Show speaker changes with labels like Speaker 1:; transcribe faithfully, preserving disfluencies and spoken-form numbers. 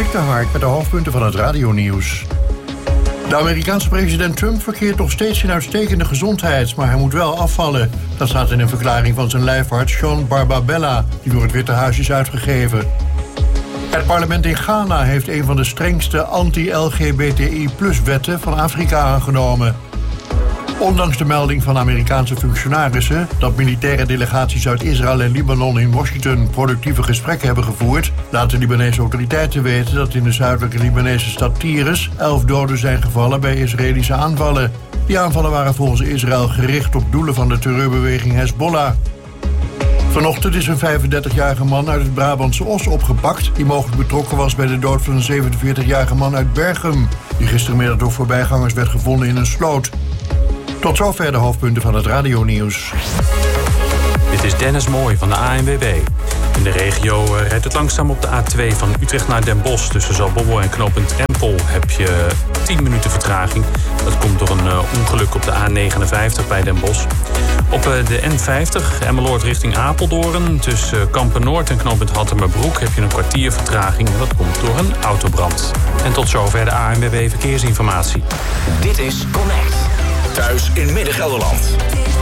Speaker 1: Dik de Hark met de hoofdpunten van het radionieuws. De Amerikaanse president Trump verkeert nog steeds in uitstekende gezondheid, maar hij moet wel afvallen. Dat staat in een verklaring van zijn lijfarts Sean Barbabella, die door het Witte Huis is uitgegeven. Het parlement in Ghana heeft een van de strengste anti-L G B T I plus wetten van Afrika aangenomen. Ondanks de melding van Amerikaanse functionarissen dat militaire delegaties uit Israël en Libanon in Washington productieve gesprekken hebben gevoerd, laten Libanese autoriteiten weten dat in de zuidelijke Libanese stad Tyres elf doden zijn gevallen bij Israëlische aanvallen. Die aanvallen waren volgens Israël gericht op doelen van de terreurbeweging Hezbollah. Vanochtend is een vijfendertigjarige man uit het Brabantse Os opgepakt, die mogelijk betrokken was bij de dood van een zevenenveertigjarige man uit Berchem, die gistermiddag door voorbijgangers werd gevonden in een sloot. Tot zover de hoofdpunten van het radionieuws.
Speaker 2: Dit is Dennis Mooij van de A N W B. In de regio rijdt het langzaam op de A twee van Utrecht naar Den Bosch. Tussen Zaltbommel en knooppunt Empel heb je tien minuten vertraging. Dat komt door een uh, ongeluk op de A negenenvijftig bij Den Bosch. Op uh, de N vijftig, Emmeloord richting Apeldoorn. Tussen uh, Kampen-Noord en knooppunt Hattemerbroek heb je een kwartier vertraging. En dat komt door een autobrand. En tot zover de A N W B Verkeersinformatie.
Speaker 3: Dit is Connect. Thuis in Midden-Gelderland.